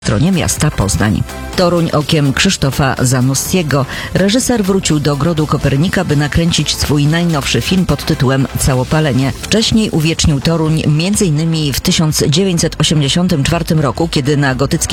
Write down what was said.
stronie miasta Poznań. Toruń okiem Krzysztofa Zanussiego. Reżyser wrócił do Ogrodu Kopernika, by nakręcić swój najnowszy film pod tytułem Całopalenie. Wcześniej uwiecznił Toruń m.in. w 1984 roku, kiedy na gotyckiej